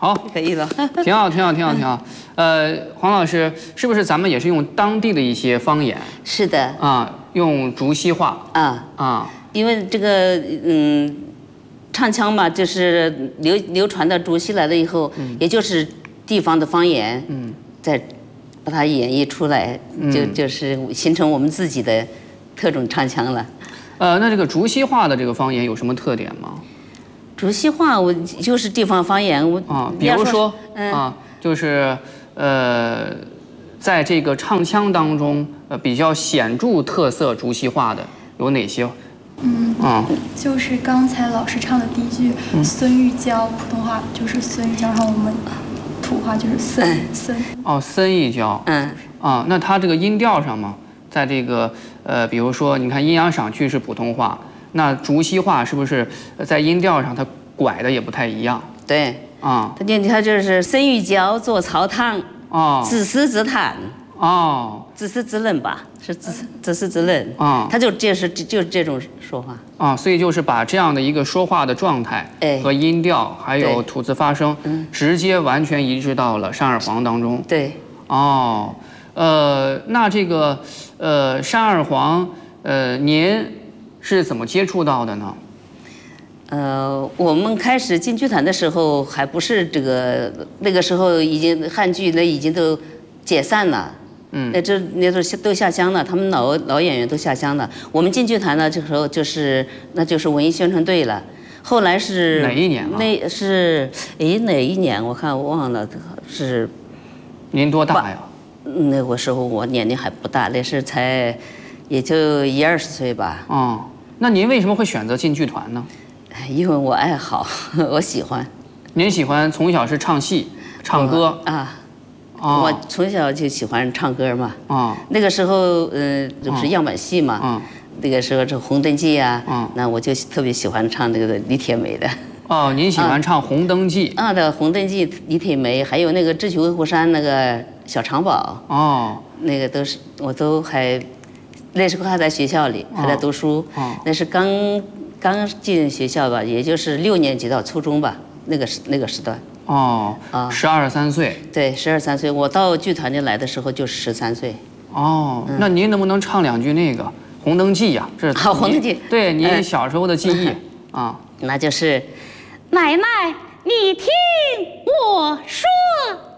好， 可以了。 挺好，挺好，挺好，挺好。黄老师，是不是咱们也是用当地的一些方言？ 是的。 啊，用竹溪话。啊。 因为这个唱腔嘛，就是流传到竹溪来了以后，也就是地方的方言，再把它演绎出来，就是形成我们自己的特种唱腔了。 那这个竹溪话的这个方言有什么特点吗？ 竹溪话我就是地方方言， 比如说就是在这个唱腔当中，比较显著特色竹溪话的有哪些？ 就是刚才老师唱的第一句“孙玉娇”，普通话就是孙玉娇，然后我们土话就是森。 哦，森玉娇。那它这个音调上嘛，在这个比如说你看阴阳赏去是普通话，那竹溪话是不是在音调上它拐的也不太一样？ 对。它就是孙玉娇做曹汤。自私自叹。自私自论吧，是自私自论。他就是这种说话。 所以就是把这样的一个说话的状态和音调，还有吐字发声，直接完全移植到了山二黄当中。 对。 那这个山二黄，您是怎么接触到的呢？ 我们开始进剧团的时候还不是那个时候已经汉剧已经都解散了。那都下乡了，他们老演员都下乡了。我们进剧团呢，这时候那就是文艺宣传队了。后来是哪一年啊？ 那是哪一年？我看我忘了，是。 您多大呀？ 那个时候我年龄还不大，那是才也就20-20岁吧。 那您为什么会选择进剧团呢？ 因为我爱好，我喜欢。 您喜欢从小是唱戏、唱歌我从小就喜欢唱歌嘛。那个时候就是样板戏嘛。那个时候是《红灯记》啊。那我就特别喜欢唱那个李铁梅的。 您喜欢唱《红灯记》 的《红灯记》李铁梅，还有那个《智取威虎山》那个小长宝。那个我都还，那时候还在学校里，还在读书。那是刚进学校吧，也就是6年级到初中吧，那个时段。 12、13岁。 对，12、13岁。我到剧团里来的时候就13岁。 那您能不能唱2句那个《红灯记》呀？这是 《红灯记》。 对，您小时候的记忆那就是，奶奶，你听我说。